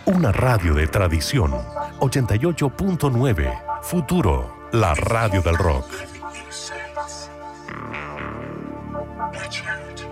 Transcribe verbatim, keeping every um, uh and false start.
Una radio de tradición. ochenta y ocho punto nueve. Futuro, la radio del rock.